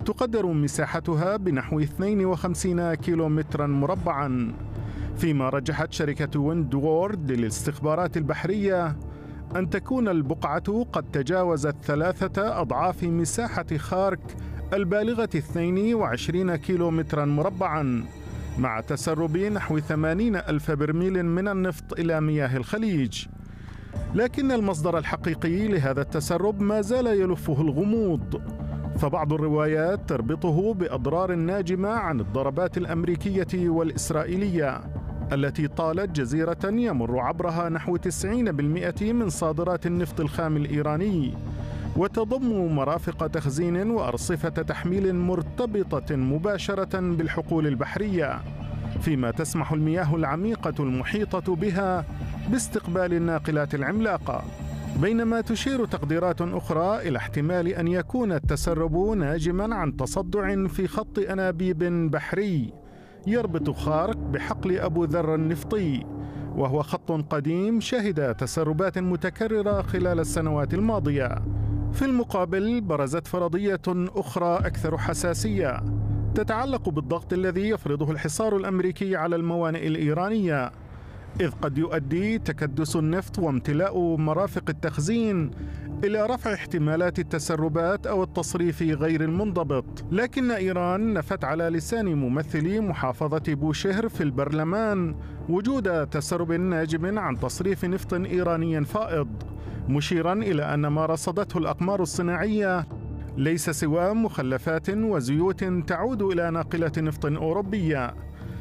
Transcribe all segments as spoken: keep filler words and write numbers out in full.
تقدر مساحتها بنحو اثنين وخمسين كيلومترا مربعا، فيما رجحت شركة ويند وورد للاستخبارات البحرية أن تكون البقعة قد تجاوزت ثلاثة أضعاف مساحة خارك البالغة اثنين وعشرين كيلومترا مربعا، مع تسرب نحو ثمانين ألف برميل من النفط إلى مياه الخليج. لكن المصدر الحقيقي لهذا التسرب ما زال يلفه الغموض، فبعض الروايات تربطه بأضرار ناجمة عن الضربات الأمريكية والإسرائيلية التي طالت جزيرة يمر عبرها نحو تسعين بالمئة من صادرات النفط الخام الإيراني، وتضم مرافق تخزين وأرصفة تحميل مرتبطة مباشرة بالحقول البحرية، فيما تسمح المياه العميقة المحيطة بها باستقبال الناقلات العملاقة. بينما تشير تقديرات أخرى إلى احتمال أن يكون التسرب ناجماً عن تصدع في خط أنابيب بحري يربط خارك بحقل أبو ذر النفطي، وهو خط قديم شهد تسربات متكررة خلال السنوات الماضية. في المقابل برزت فرضية أخرى أكثر حساسية تتعلق بالضغط الذي يفرضه الحصار الأمريكي على الموانئ الإيرانية، إذ قد يؤدي تكدس النفط وامتلاء مرافق التخزين إلى رفع احتمالات التسربات أو التصريف غير المنضبط. لكن إيران نفت على لسان ممثلي محافظة بوشهر في البرلمان وجود تسرب ناجم عن تصريف نفط إيراني فائض، مشيرا إلى أن ما رصدته الأقمار الصناعية ليس سوى مخلفات وزيوت تعود إلى ناقلة نفط أوروبية.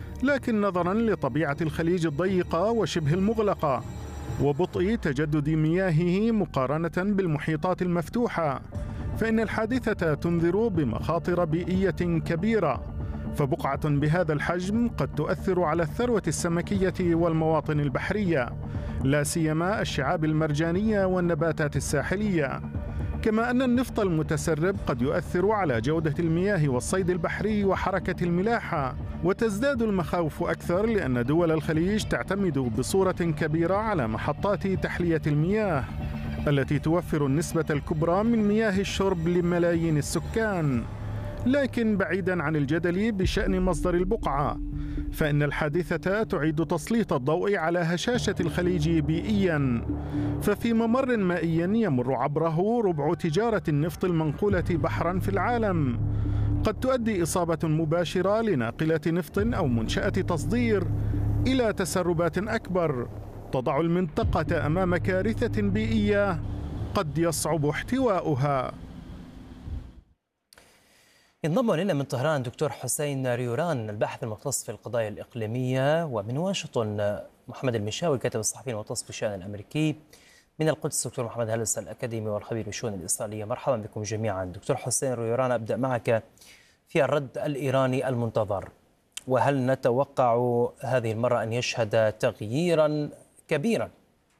لكن نظراً لطبيعة الخليج الضيقة وشبه المغلقة وبطء تجدد مياهه مقارنة بالمحيطات المفتوحة، فإن الحادثة تنذر بمخاطر بيئية كبيرة، فبقعة بهذا الحجم قد تؤثر على الثروة السمكية والمواطن البحرية، لا سيما الشعاب المرجانية والنباتات الساحلية. كما أن النفط المتسرب قد يؤثر على جودة المياه والصيد البحري وحركة الملاحة، وتزداد المخاوف أكثر لأن دول الخليج تعتمد بصورة كبيرة على محطات تحلية المياه التي توفر النسبة الكبرى من مياه الشرب لملايين السكان. لكن بعيداً عن الجدل بشأن مصدر البقعة، فإن الحادثة تعيد تسليط الضوء على هشاشة الخليج بيئياً، ففي ممر مائي يمر عبره ربع تجارة النفط المنقولة بحراً في العالم قد تؤدي إصابة مباشرة لناقلة نفط أو منشأة تصدير إلى تسربات أكبر تضع المنطقة أمام كارثة بيئية قد يصعب احتواؤها. ينضم إلينا من طهران دكتور حسين ريوران الباحث المختص في القضايا الإقليمية، ومن واشنطن محمد المشاوي الكاتب الصحفي المختص في الشأن الأمريكي، من القدس دكتور محمد هلس الأكاديمي والخبير بالشؤون الإسرائيلية. مرحبا بكم جميعا. دكتور حسين ريوران، أبدأ معك في الرد الإيراني المنتظر، وهل نتوقع هذه المرة أن يشهد تغييرا كبيرا؟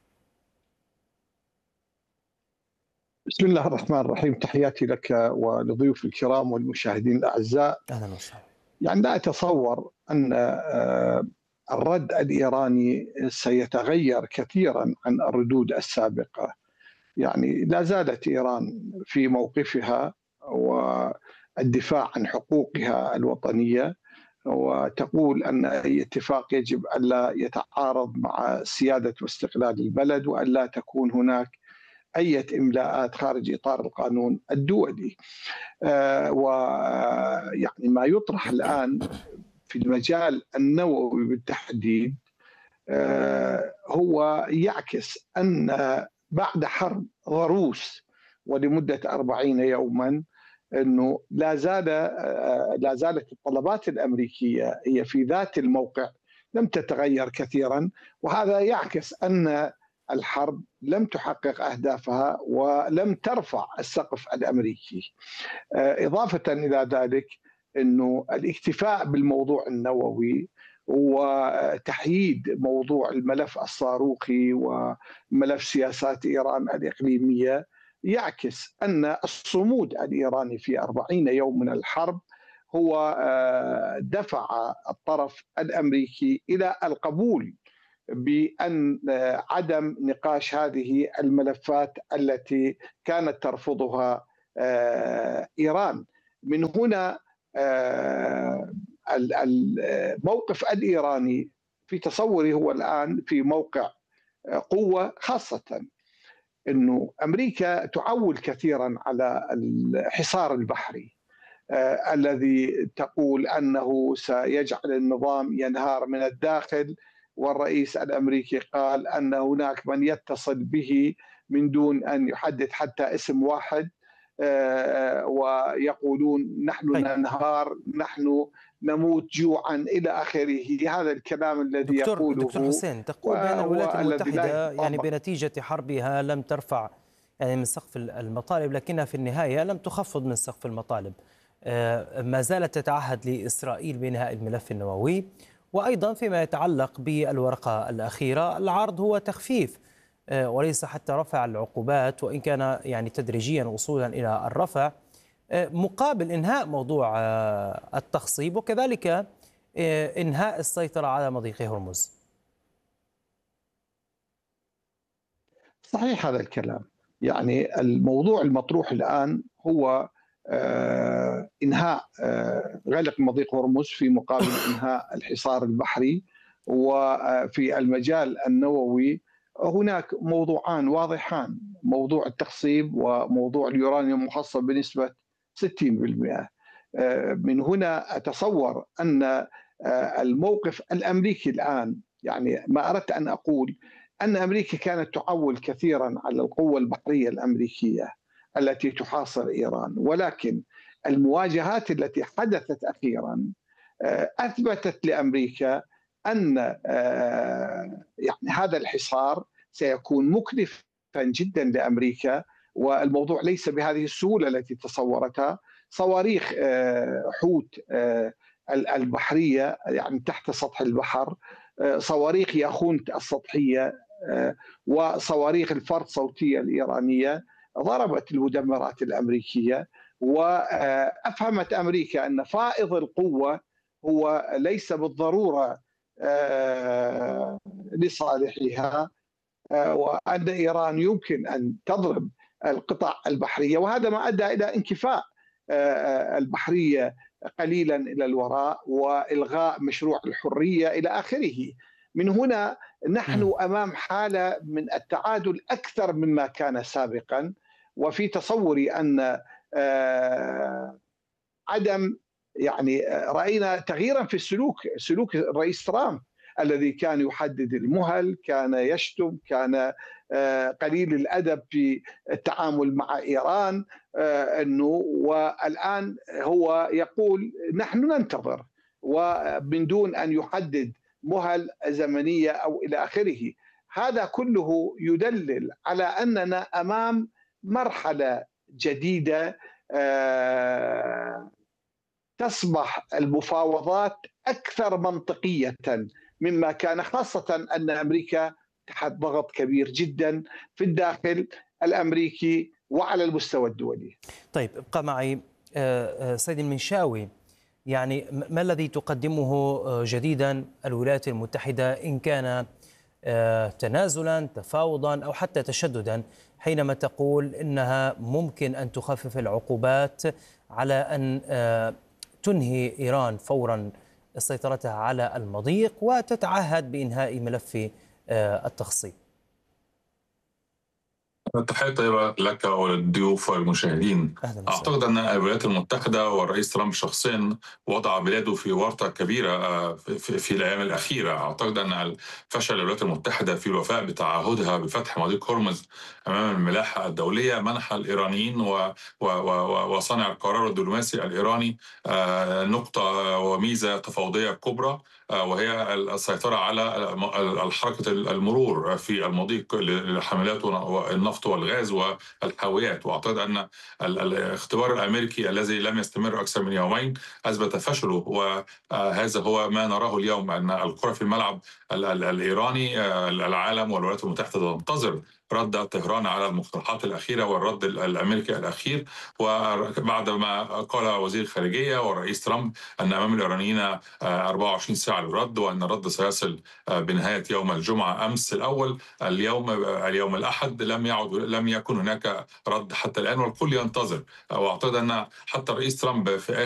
بسم الله الرحمن الرحيم، تحياتي لك ولضيوف الكرام والمشاهدين الأعزاء. أهلا وسهلا. يعني لا أتصور أن الرد الإيراني سيتغير كثيرا عن الردود السابقة. يعني لا زالت إيران في موقفها والدفاع عن حقوقها الوطنية، وتقول أن أي اتفاق يجب أن لا يتعارض مع سيادة واستقلال البلد، وأن لا تكون هناك أي إملاءات خارج إطار القانون الدولي. آه ويعني ما يطرح الآن في المجال النووي بالتحديد آه هو يعكس أن بعد حرب ضروس ولمدة أربعين يوما أنه لا زال آه لا زالت الطلبات الأمريكية هي في ذات الموقع، لم تتغير كثيرا، وهذا يعكس أن الحرب لم تحقق أهدافها ولم ترفع السقف الأمريكي. إضافة إلى ذلك أنه الاكتفاء بالموضوع النووي وتحييد موضوع الملف الصاروخي وملف سياسات إيران الإقليمية يعكس أن الصمود الإيراني في أربعين يوم من الحرب هو دفع الطرف الأمريكي إلى القبول بأن عدم نقاش هذه الملفات التي كانت ترفضها إيران. من هنا الموقف الإيراني في تصوري هو الآن في موقع قوة، خاصة أنه أمريكا تعول كثيرا على الحصار البحري آه الذي تقول أنه سيجعل النظام ينهار من الداخل، والرئيس الأمريكي قال أن هناك من يتصل به من دون أن يحدد حتى اسم واحد آه ويقولون نحن ننهار، نحن نموت جوعا إلى آخره. هذا الكلام الذي دكتور يقوله دكتور حسين، تقول بأن الولايات المتحدة يعني بنتيجة حربها لم ترفع يعني من سقف المطالب، لكنها في النهاية لم تخفض من سقف المطالب، ما زالت تتعهد لإسرائيل بإنهاء الملف النووي. وأيضا فيما يتعلق بالورقة الأخيرة، العرض هو تخفيف وليس حتى رفع العقوبات، وإن كان يعني تدريجيا وصولا إلى الرفع، مقابل إنهاء موضوع التخصيب وكذلك إنهاء السيطرة على مضيق هرمز. صحيح هذا الكلام. يعني الموضوع المطروح الآن هو آه إنهاء آه غلق مضيق هرمز في مقابل إنهاء الحصار البحري. وفي المجال النووي هناك موضوعان واضحان، موضوع التخصيب وموضوع اليورانيوم المخصب بنسبة ستين بالمئة. آه من هنا أتصور أن آه الموقف الأمريكي الآن، يعني ما أردت أن أقول أن أمريكا كانت تعول كثيرا على القوة البحرية الأمريكية التي تحاصر إيران، ولكن المواجهات التي حدثت أخيرا أثبتت لأمريكا أن يعني هذا الحصار سيكون مكلفا جدا لأمريكا، والموضوع ليس بهذه السهولة التي تصورتها. صواريخ حوت البحرية يعني تحت سطح البحر، صواريخ ياخونت السطحية، وصواريخ الفرد صوتية الإيرانية ضربت المدمرات الأمريكية، وأفهمت أمريكا أن فائض القوة هو ليس بالضرورة لصالحها، وأن إيران يمكن أن تضرب القطع البحرية، وهذا ما أدى إلى انكفاء البحرية قليلا إلى الوراء وإلغاء مشروع الحرية إلى آخره. من هنا نحن أمام حالة من التعادل أكثر مما كان سابقا، وفي تصوري أن عدم يعني رأينا تغييرا في السلوك، سلوك الرئيس ترامب الذي كان يحدد المهل، كان يشتم، كان قليل الأدب في التعامل مع إيران، أنه والآن هو يقول نحن ننتظر ومن دون أن يحدد مهل زمنية أو إلى آخره. هذا كله يدلل على أننا أمام مرحلة جديدة تصبح المفاوضات أكثر منطقية مما كان، خاصة أن أمريكا تحت ضغط كبير جدا في الداخل الأمريكي وعلى المستوى الدولي. طيب ابقى معي سيد المنشاوي، يعني ما الذي تقدمه جديدا الولايات المتحدة إن كان تنازلا، تفاوضا أو حتى تشددا، حينما تقول إنها ممكن أن تخفف العقوبات على أن تنهي إيران فورا سيطرتها على المضيق وتتعهد بإنهاء ملف التخصيب؟ تحية طيبة لك وللضيوف والمشاهدين. أعتقد أن الولايات المتحدة والرئيس ترامب شخصيا وضع بلاده في ورطة كبيرة في, في, في الأيام الأخيرة. أعتقد أن فشل الولايات المتحدة في الوفاء بتعهدها بفتح مضيق هرمز أمام الملاحة الدولية منح الإيرانيين و و و وصانع القرار الدبلوماسي الإيراني نقطة وميزة تفاوضية كبرى، وهي السيطرة على الحركة المرور في المضيق للحملات والنفط والغاز والحاويات. واعتقد ان الاختبار الامريكي الذي لم يستمر اكثر من يومين اثبت فشله، وهذا هو ما نراه اليوم، ان الكرة في الملعب الايراني، العالم والولايات المتحدة تنتظر رد طهران على المقترحات الأخيرة والرد الأمريكي الأخير، وبعد ما قال وزير الخارجية والرئيس ترامب أن أمام الإيرانيين أربعة وعشرين ساعة للرد، وأن الرد سيصل بنهاية يوم الجمعة أمس الأول. اليوم اليوم الأحد لم يعد لم يكن هناك رد حتى الآن، والكل ينتظر. وأعتقد أن حتى الرئيس ترامب في